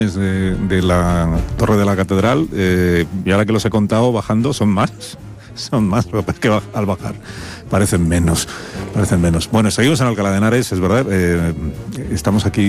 de la Torre de la Catedral, y ahora que los he contado bajando son más, lo que es que al bajar parecen menos. Bueno, seguimos en Alcalá de Henares, es verdad, estamos aquí